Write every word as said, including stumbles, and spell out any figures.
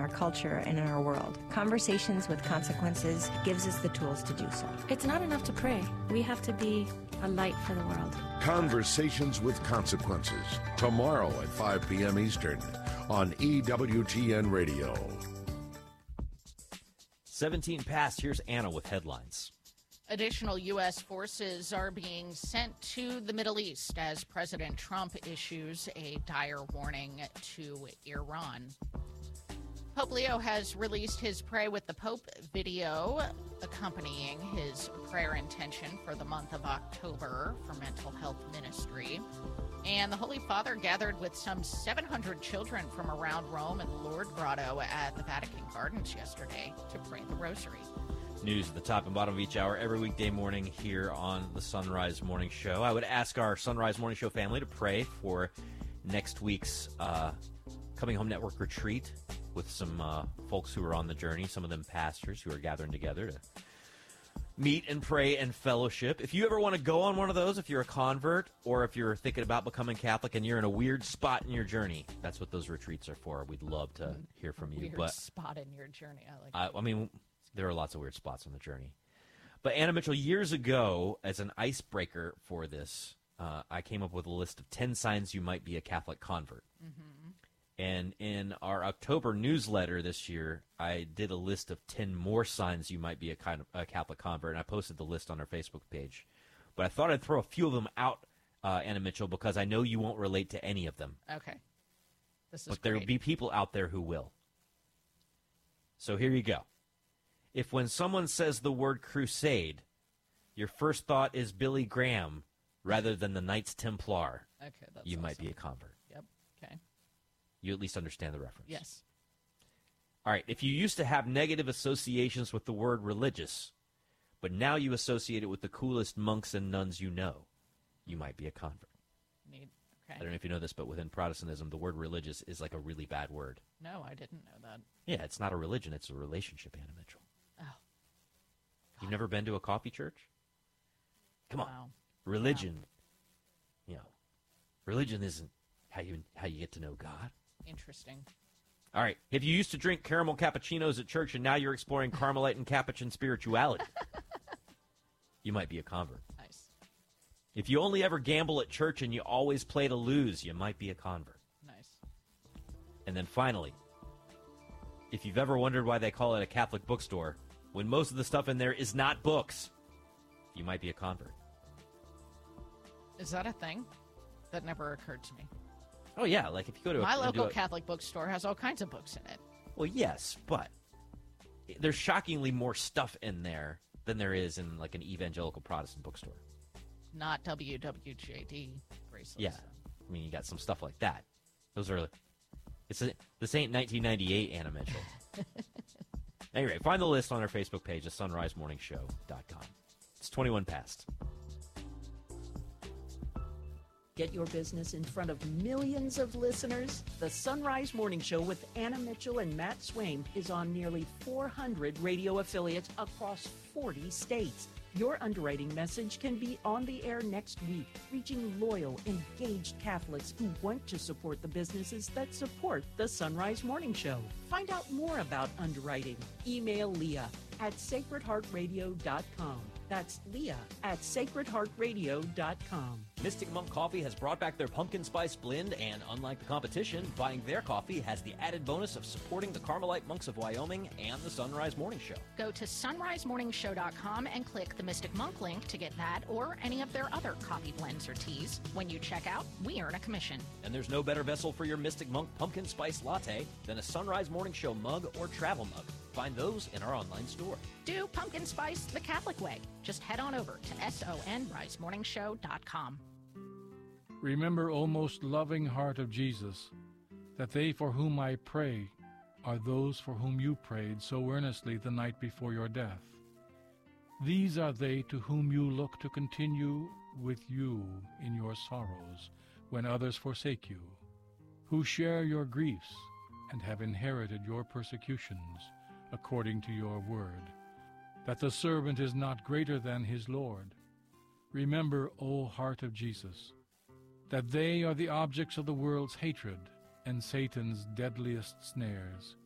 culture and in our world. Conversations with Consequences gives us the tools to do so. It's not enough to pray. We have to be a light for the world. Conversations with Consequences, tomorrow at five p.m. Eastern on E W T N Radio. seventeen past. Here's Anna with headlines. Additional U S forces are being sent to the Middle East as President Trump issues a dire warning to Iran. Pope Leo has released his Pray with the Pope video accompanying his prayer intention for the month of October for mental health ministry. And the Holy Father gathered with some seven hundred children from around Rome and Lourdes Grotto at the Vatican Gardens yesterday to pray the Rosary. News at the top and bottom of each hour every weekday morning here on the Sunrise Morning Show. I would ask our Sunrise Morning Show family to pray for next week's uh, Coming Home Network retreat with some uh, folks who are on the journey, some of them pastors who are gathering together to meet and pray and fellowship. If you ever want to go on one of those, if you're a convert or if you're thinking about becoming Catholic and you're in a weird spot in your journey, that's what those retreats are for. We'd love to hear from you. Weird but spot in your journey. I like I, that. I mean, there are lots of weird spots on the journey. But Anna Mitchell, years ago, as an icebreaker for this, uh, I came up with a list of ten signs you might be a Catholic convert. Mm-hmm. And in our October newsletter this year, I did a list of ten more signs you might be a, kind of, a Catholic convert, and I posted the list on our Facebook page. But I thought I'd throw a few of them out, uh, Anna Mitchell, because I know you won't relate to any of them. Okay. This is But there will great. be people out there who will. So here you go. If when someone says the word crusade, your first thought is Billy Graham rather than the Knights Templar, Okay, that's you might awesome. be a convert. Yep. Okay. You at least understand the reference. Yes. All right. If you used to have negative associations with the word religious, but now you associate it with the coolest monks and nuns you know, you might be a convert. Need. I Okay. don't know if you know this, but within Protestantism, the word religious is like a really bad word. No, I didn't know that. Yeah, it's not a religion. It's a relationship, Anna Mitchell. Oh. You've never been to a coffee church? Come on. Wow. Religion, you know, religion isn't how you how you get to know God. Interesting. All right. If you used to drink caramel cappuccinos at church and now you're exploring Carmelite and Capuchin spirituality, you might be a convert. Nice. If you only ever gamble at church and you always play to lose, you might be a convert. Nice. And then finally, if you've ever wondered why they call it a Catholic bookstore, when most of the stuff in there is not books, you might be a convert. Is that a thing? That never occurred to me. Oh, yeah. Like if you go to My a, local do a, Catholic bookstore has all kinds of books in it. Well, yes, but there's shockingly more stuff in there than there is in like an evangelical Protestant bookstore. Not W W J D bracelets. Yeah. I mean, you got some stuff like that. Those are, it's a, this ain't nineteen ninety-eight, Anna Mitchell. Anyway, find the list on our Facebook page at sunrise morning show dot com. It's twenty-one past. Get your business in front of millions of listeners? The Sunrise Morning Show with Anna Mitchell and Matt Swain is on nearly four hundred radio affiliates across forty states. Your underwriting message can be on the air next week, reaching loyal, engaged Catholics who want to support the businesses that support the Sunrise Morning Show. Find out more about underwriting. Email Leah at sacred heart radio dot com. That's Leah at sacred heart radio dot com. Mystic Monk Coffee has brought back their pumpkin spice blend, and unlike the competition, buying their coffee has the added bonus of supporting the Carmelite Monks of Wyoming and the Sunrise Morning Show. Go to sunrise morning show dot com and click the Mystic Monk link to get that or any of their other coffee blends or teas. When you check out, we earn a commission. And there's no better vessel for your Mystic Monk pumpkin spice latte than a Sunrise Morning Show mug or travel mug. Find those in our online store. Do pumpkin spice the Catholic way. Just head on over to sunrise morning show dot com. Remember, O most loving heart of Jesus, that they for whom I pray are those for whom you prayed so earnestly the night before your death. These are they to whom you look to continue with you in your sorrows when others forsake you, who share your griefs and have inherited your persecutions according to your word, that the servant is not greater than his Lord. Remember, O heart of Jesus, that they are the objects of the world's hatred and Satan's deadliest snares.